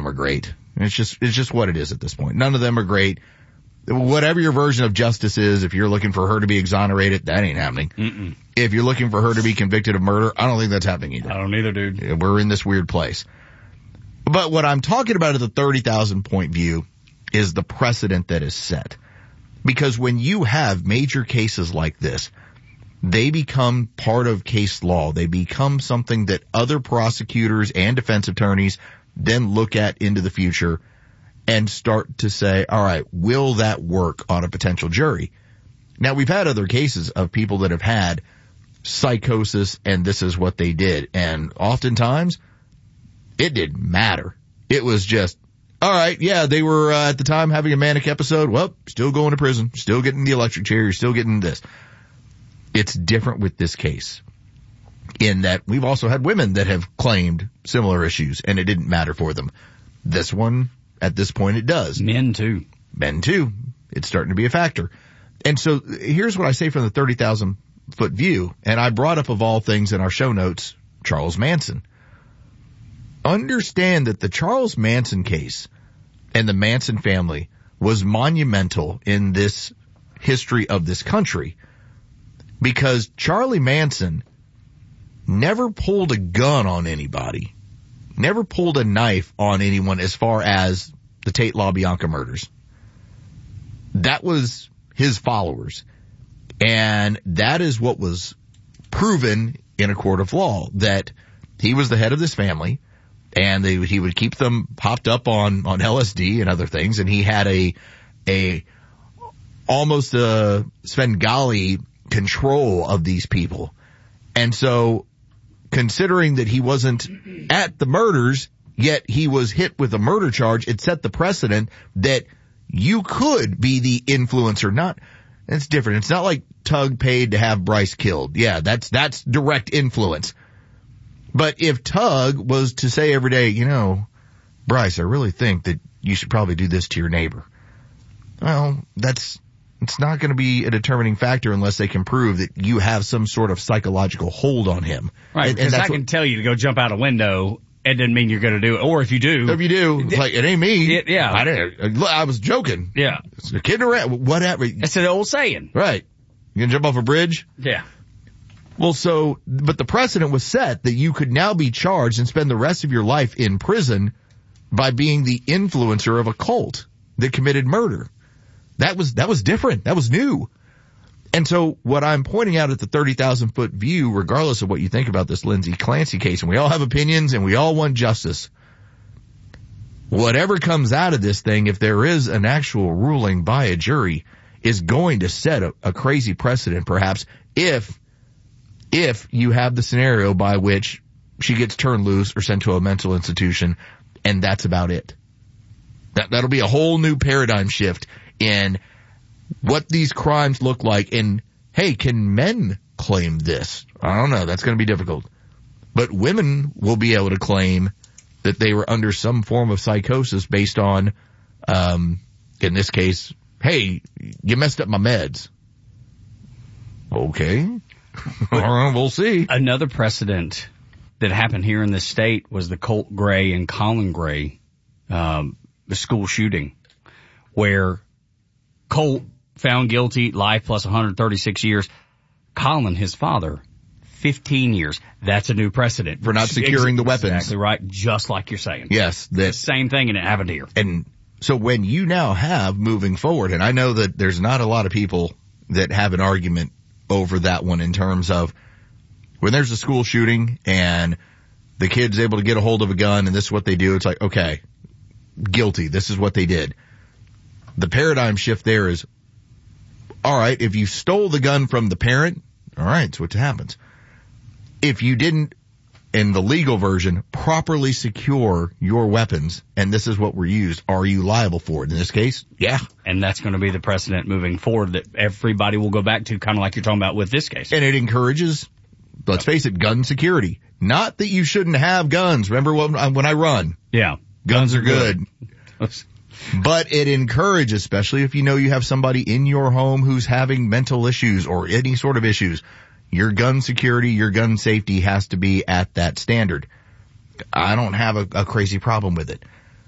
them are great. It's just what it is at this point. None of them are great. Whatever your version of justice is, if you're looking for her to be exonerated, that ain't happening. Mm-mm. If you're looking for her to be convicted of murder, I don't think that's happening either. I don't either, dude. We're in this weird place. But what I'm talking about at the 30,000 point view is the precedent that is set. Because when you have major cases like this, they become part of case law. They become something that other prosecutors and defense attorneys then look at into the future and start to say, all right, will that work on a potential jury? Now, we've had other cases of people that have had psychosis and this is what they did. And oftentimes, it didn't matter. It was just, all right, yeah, they were at the time having a manic episode. Well, still going to prison, still getting the electric chair, you're still getting this. It's different with this case in that we've also had women that have claimed similar issues and it didn't matter for them. This one, at this point, it does. Men too. It's starting to be a factor. And so here's what I say from the 30,000 foot view. And I brought up, of all things in our show notes, Charles Manson. Understand that the Charles Manson case and the Manson family was monumental in this history of this country because Charlie Manson never pulled a gun on anybody, never pulled a knife on anyone as far as the Tate LaBianca murders. That was his followers. And that is what was proven in a court of law, that he was the head of this family and he would keep them popped up on LSD and other things. And he had almost a Svengali control of these people. And so considering that he wasn't at the murders, yet he was hit with a murder charge, it set the precedent that you could be the influencer. It's different. It's not like Tug paid to have Bryce killed. Yeah, that's direct influence. But if Tug was to say every day, Bryce, I really think that you should probably do this to your neighbor. Well, it's not going to be a determining factor unless they can prove that you have some sort of psychological hold on him. Right, because I can tell you to go jump out a window. It doesn't mean you're going to do it. Or if you do. It's like, it ain't me. Yeah. I was joking. Yeah. It's a kid around. Whatever. That's an old saying. Right. You going to jump off a bridge? Yeah. Well, but the precedent was set that you could now be charged and spend the rest of your life in prison by being the influencer of a cult that committed murder. That was different. That was new. And so what I'm pointing out at the 30,000 foot view, regardless of what you think about this Lindsay Clancy case, and we all have opinions and we all want justice, whatever comes out of this thing, if there is an actual ruling by a jury, is going to set a crazy precedent, perhaps, if you have the scenario by which she gets turned loose or sent to a mental institution, and that's about it. That'll be a whole new paradigm shift in what these crimes look like. And hey, can men claim this? I don't know. That's going to be difficult. But women will be able to claim that they were under some form of psychosis based on, in this case, hey, you messed up my meds. Okay. We'll see. Another precedent that happened here in this state was the Colt Gray and Colin Gray, the school shooting, where Colt found guilty, life plus 136 years. Colin, his father, 15 years. That's a new precedent. For not securing the weapons. Exactly right. Just like you're saying. Yes. The same thing, and it happened here. And so when you now have moving forward, and I know that there's not a lot of people that have an argument over that one in terms of when there's a school shooting and the kid's able to get a hold of a gun and this is what they do, it's like, okay, guilty. This is what they did. The paradigm shift there is, all right, if you stole the gun from the parent, all right, it's what happens. If you didn't, in the legal version, properly secure your weapons, and this is what were used, are you liable for it? In this case, yeah. And that's going to be the precedent moving forward that everybody will go back to, kind of like you're talking about with this case. And it encourages, let's face it, gun security. Not that you shouldn't have guns. Remember when I run? Yeah. Guns are good. But it encourages, especially if you know you have somebody in your home who's having mental issues or any sort of issues, your gun security, your gun safety has to be at that standard. I don't have a crazy problem with it.